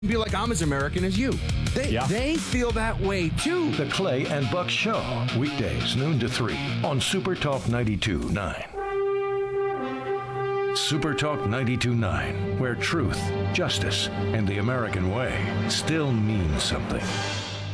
be like, I'm as American as you. They feel that way too. The Clay and Buck Show, weekdays noon to 3 on Super Talk 92.9. Super Talk 92.9, where truth, justice, and the American way still mean something.